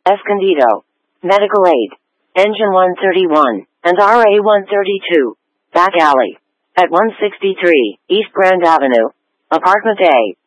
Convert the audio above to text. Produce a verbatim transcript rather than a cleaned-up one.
Escondido. Medical Aid. Engine one thirty-one, and R A one thirty-two. Back alley. At one sixty-three, East Grand Avenue. Apartment A.